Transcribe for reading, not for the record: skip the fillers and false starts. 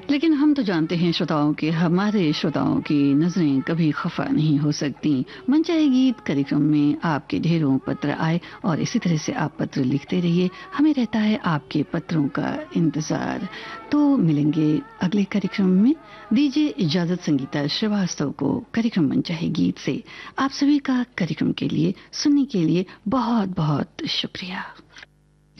लेकिन हम तो जानते हैं श्रोताओं के हमारे श्रोताओं की नजरें कभी खफा नहीं हो सकती। मन चाहे गीत कार्यक्रम में आपके ढेरों पत्र आए और इसी तरह से आप पत्र लिखते रहिए, हमें रहता है आपके पत्रों का इंतजार। तो मिलेंगे अगले कार्यक्रम में। दीजिए इजाजत संगीता श्रीवास्तव को कार्यक्रम मन चाहे गीत से। आप सभी का कार्यक्रम के लिए सुनने के लिए बहुत बहुत शुक्रिया।